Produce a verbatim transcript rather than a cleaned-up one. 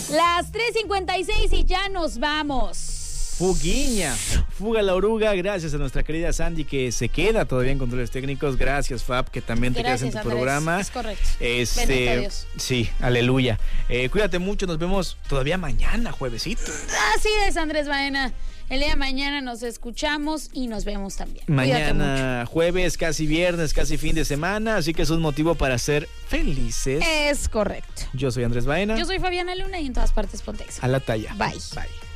Las tres cincuenta y seis y ya nos vamos. Fuguiña, fuga la oruga, gracias a nuestra querida Sandy que se queda todavía en controles técnicos, gracias Fab que también te Gracias, quedas en tu Andrés. programa. Es correcto. Este, Bendito Dios. Sí, aleluya. Eh, cuídate mucho, nos vemos todavía mañana, juevesito. Así es, Andrés Baena. El día de mañana nos escuchamos y nos vemos también. Mañana jueves, casi viernes, casi fin de semana, así que es un motivo para ser felices. Es correcto. Yo soy Andrés Baena. Yo soy Fabiana Luna y en todas partes Pontexa. A la talla. Bye. Bye.